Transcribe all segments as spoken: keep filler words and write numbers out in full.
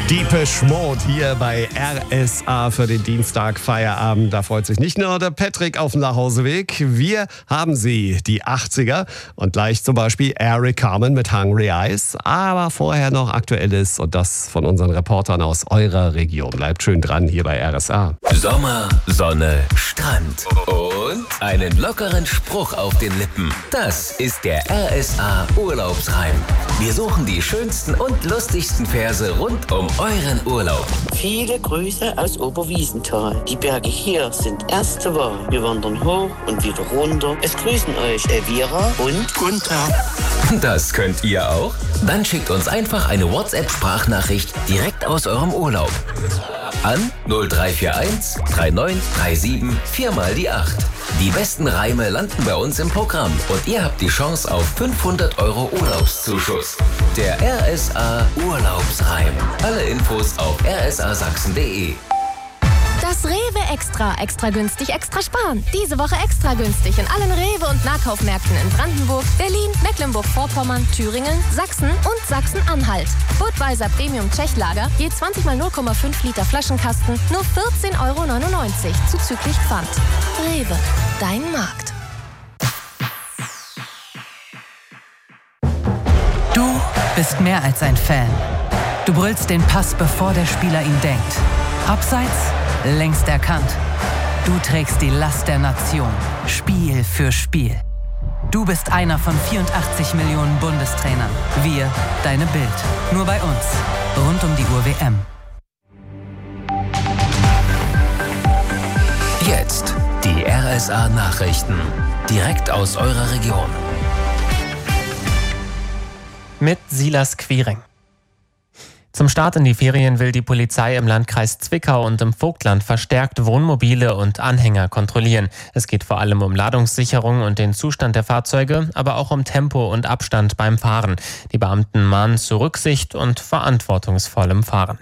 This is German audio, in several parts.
Depeche Mode hier bei R S A für den Dienstag Feierabend. Da freut sich nicht nur der Patrick auf dem Nachhauseweg. Wir haben sie, die achtziger. Und gleich zum Beispiel Eric Carmen mit Hungry Eyes. Aber vorher noch Aktuelles und das von unseren Reportern aus eurer Region. Bleibt schön dran hier bei R S A. Sommer, Sonne, Strand und einen lockeren Spruch auf den Lippen. Das ist der R S A Urlaubsreim. Wir suchen die schönsten und lustigsten Verse rund um euren Urlaub. Viele Grüße aus Oberwiesenthal. Die Berge hier sind erste Wahl. Wir wandern hoch und wieder runter. Es grüßen euch Elvira und Gunther. Das könnt ihr auch? Dann schickt uns einfach eine WhatsApp-Sprachnachricht direkt aus eurem Urlaub. An null drei vier eins drei neun drei sieben vier mal die acht. Die besten Reime landen bei uns im Programm und ihr habt die Chance auf fünfhundert Euro Urlaubszuschuss. Der R S A Urlaubsreim. Alle Infos auf r s a sachsen punkt d e. Das Rewe Extra. Extra günstig, extra sparen. Diese Woche extra günstig in allen Rewe- und Nahkaufmärkten in Brandenburg, Berlin, Mecklenburg-Vorpommern, Thüringen, Sachsen und Sachsen-Anhalt. Budweiser Premium Tschechlager, je zwanzig mal null Komma fünf Liter Flaschenkasten, nur vierzehn Euro neunundneunzig, zuzüglich Pfand. Rewe, dein Markt. Du bist mehr als ein Fan. Du brüllst den Pass, bevor der Spieler ihn denkt. Abseits, längst erkannt. Du trägst die Last der Nation, Spiel für Spiel. Du bist einer von vierundachtzig Millionen Bundestrainern. Wir, deine Bild. Nur bei uns. Rund um die Uhr W M. Jetzt die R S A Nachrichten. Direkt aus eurer Region. Mit Silas Quiring. Zum Start in die Ferien will die Polizei im Landkreis Zwickau und im Vogtland verstärkt Wohnmobile und Anhänger kontrollieren. Es geht vor allem um Ladungssicherung und den Zustand der Fahrzeuge, aber auch um Tempo und Abstand beim Fahren. Die Beamten mahnen zu Rücksicht und verantwortungsvollem Fahren.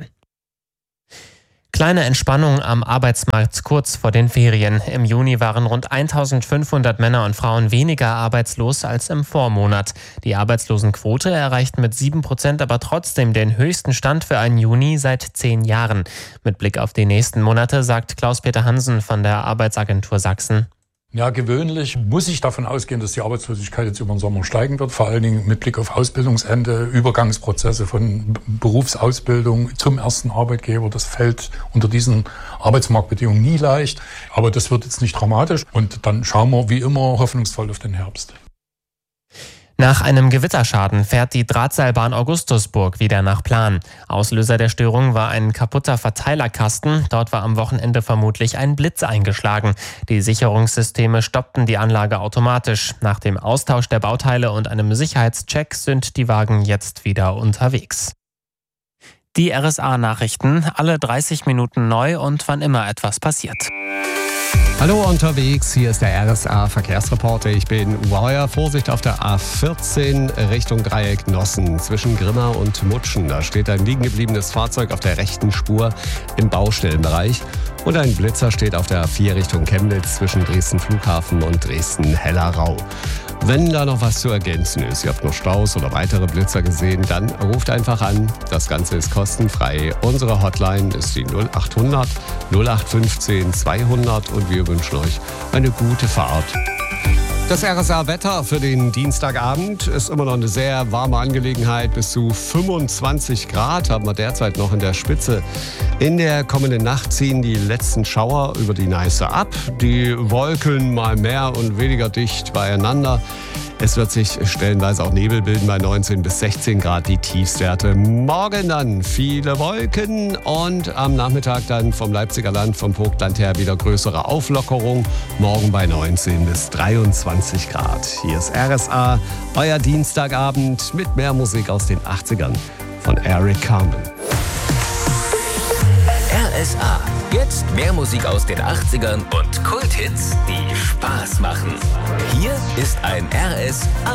Kleine Entspannung am Arbeitsmarkt kurz vor den Ferien. Im Juni waren rund eintausendfünfhundert Männer und Frauen weniger arbeitslos als im Vormonat. Die Arbeitslosenquote erreicht mit sieben Prozent aber trotzdem den höchsten Stand für einen Juni seit zehn Jahren. Mit Blick auf die nächsten Monate sagt Klaus-Peter Hansen von der Arbeitsagentur Sachsen: Ja, gewöhnlich muss ich davon ausgehen, dass die Arbeitslosigkeit jetzt über den Sommer steigen wird. Vor allen Dingen mit Blick auf Ausbildungsende, Übergangsprozesse von Berufsausbildung zum ersten Arbeitgeber. Das fällt unter diesen Arbeitsmarktbedingungen nie leicht. Aber das wird jetzt nicht dramatisch. Und dann schauen wir wie immer hoffnungsvoll auf den Herbst. Nach einem Gewitterschaden fährt die Drahtseilbahn Augustusburg wieder nach Plan. Auslöser der Störung war ein kaputter Verteilerkasten. Dort war am Wochenende vermutlich ein Blitz eingeschlagen. Die Sicherungssysteme stoppten die Anlage automatisch. Nach dem Austausch der Bauteile und einem Sicherheitscheck sind die Wagen jetzt wieder unterwegs. Die R S A-Nachrichten, alle dreißig Minuten neu und wann immer etwas passiert. Hallo unterwegs, hier ist der R S A Verkehrsreporter. Ich bin Wire. Vorsicht auf der A vierzehn Richtung Dreieck Nossen zwischen Grimma und Mutschen. Da steht ein liegen gebliebenes Fahrzeug auf der rechten Spur im Baustellenbereich. Und ein Blitzer steht auf der A vier Richtung Chemnitz zwischen Dresden Flughafen und Dresden Hellerau. Wenn da noch was zu ergänzen ist, ihr habt noch Staus oder weitere Blitzer gesehen, dann ruft einfach an. Das Ganze ist kostenfrei. Unsere Hotline ist die null acht hundert null acht fünfzehn zweihundert und wir wünschen euch eine gute Fahrt. Das R S A-Wetter für den Dienstagabend ist immer noch eine sehr warme Angelegenheit. Bis zu fünfundzwanzig Grad haben wir derzeit noch in der Spitze. In der kommenden Nacht ziehen die letzten Schauer über die Neiße ab. Die Wolken mal mehr und weniger dicht beieinander. Es wird sich stellenweise auch Nebel bilden bei neunzehn bis sechzehn Grad, die Tiefstwerte. Morgen dann viele Wolken und am Nachmittag dann vom Leipziger Land, vom Vogtland her wieder größere Auflockerung. Morgen bei neunzehn bis dreiundzwanzig Grad. Hier ist R S A, euer Dienstagabend mit mehr Musik aus den achtzigern von Eric Carmen. R S A. Jetzt mehr Musik aus den achtzigern und Kulthits, die Spaß machen. Hier ist ein R S A